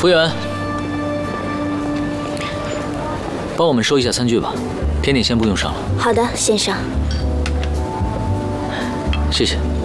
服务员，帮我们收一下餐具吧，甜点先不用上了。 好的，先生。 谢谢。